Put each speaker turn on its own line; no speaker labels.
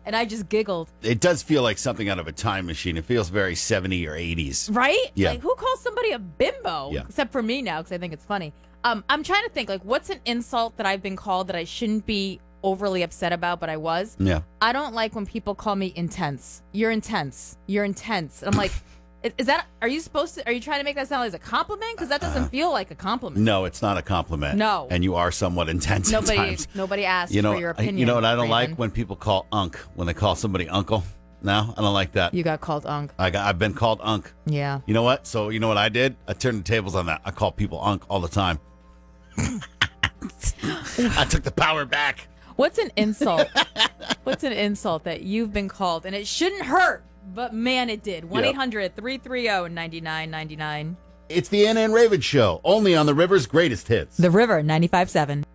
And I just giggled.
It does feel like something out of a time machine. It feels very 70s or 80s.
Right?
Yeah.
Like, who calls somebody a bimbo?
Yeah.
Except for me now, because I think it's funny. I'm trying to think, like, what's an insult that I've been called that I shouldn't be overly upset about, but I was?
Yeah.
I don't like when people call me intense. You're intense. You're intense. And I'm like, are you trying to make that sound like a compliment? Because that doesn't feel like a compliment.
No, it's not a compliment.
No.
And you are somewhat intense at times.
Nobody asked for your opinion.
You know what I don't
Raven.
like? When people call Unc, when they call somebody uncle. No, I don't like that.
You got called Unc.
I've been called Unc.
Yeah.
You know what? So you know what I did? I turned the tables on that. I call people Unc all the time. I took the power back.
What's an insult? What's an insult that you've been called and it shouldn't hurt, but man, it did. 1-800-330-9999.
It's the Anna and Raven Show, only on the River's Greatest Hits.
The River 95.7.